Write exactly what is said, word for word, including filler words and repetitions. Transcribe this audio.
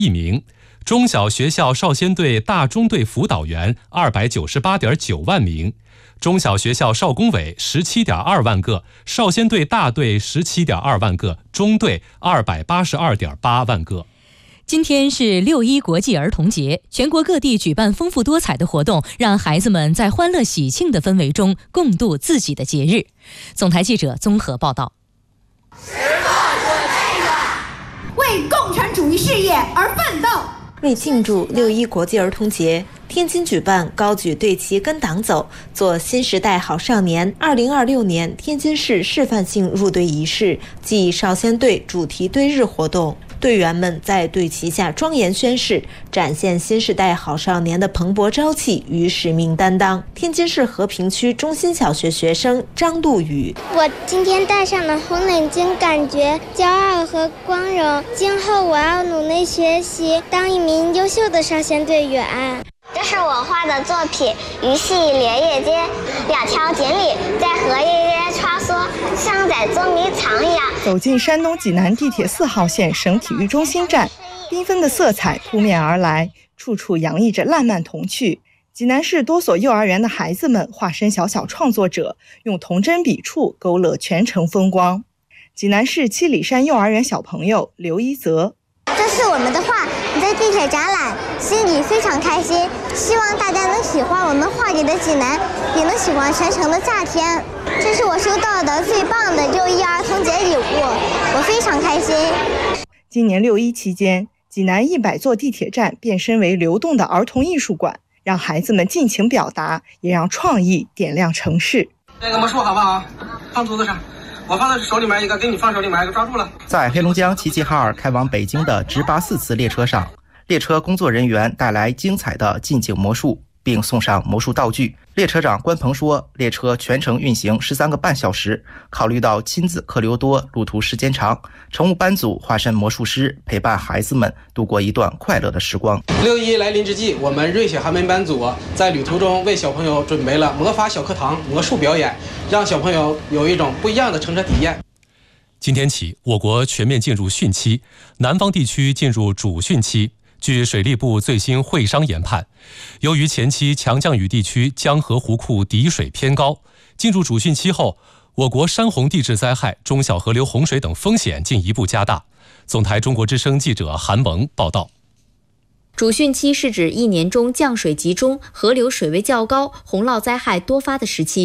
一名；中小学校少先队大中队辅导员二百九十八点九万名；中小学校少工委十七点二万个，少先队大队十七点二万个，中队二百八十二点八万个。 今天是六一国际儿童节，全国各地举办丰富多彩的活动，让孩子们在欢乐喜庆的氛围中共度自己的节日。总台记者综合报道。 时刻准备着，为共产主义事业而奋斗。 为庆祝六一国际儿童节，天津举办高举队旗跟党走，做新时代好少年二零二六年天津市示范性入队仪式暨少先队主题队日活动。队员们在队旗下庄严宣誓，展现新时代好少年的蓬勃朝气与使命担当。天津市和平区中心小学学生张路宇： 我今天戴上了红领巾，感觉骄傲和光荣。今后我要努力学习，当一名优秀的少先队员。 这是我画的作品，鱼戏莲叶间，两条锦鲤在荷叶间穿梭，像在捉迷藏一样。 走进山东济南地铁四号线省体育中心站，缤纷的色彩扑面而来，处处洋溢着烂漫童趣。济南市多所幼儿园的孩子们化身小小创作者，用童真笔触勾勒全城风光。济南市七里山幼儿园小朋友刘一泽： 这是我们的画，在地铁展览，心里非常开心。希望大家能喜欢我们画里的济南，也能喜欢全城的夏天。这是我收到的最棒的六一儿童节礼物，我非常开心。 今年六一期间，济南一百座地铁站变身为流动的儿童艺术馆，让孩子们尽情表达，也让创意点亮城市。 那个魔术好不好？放桌子上。我放在手里面一个，给你放手里面一个，抓住了。 在黑龙江齐齐哈尔开往北京的直八四次列车上，列车工作人员带来精彩的近景魔术，并送上魔术道具。列车长关鹏说，列车全程运行十三个半小时，考虑到亲子客流多，路途时间长，乘务班组化身魔术师，陪伴孩子们度过一段快乐的时光。 六一来临之际，我们瑞雪寒门班组在旅途中为小朋友准备了魔法小课堂魔术表演，让小朋友有一种不一样的乘车体验。 今天起，我国全面进入汛期，南方地区进入主汛期。据水利部最新会商研判，由于前期强降雨地区江河湖库底水偏高，进入主汛期后，我国山洪地质灾害、中小河流洪水等风险进一步加大。总台中国之声记者韩萌报道。 主汛期是指一年中降水集中、河流水位较高、洪涝灾害多发的时期。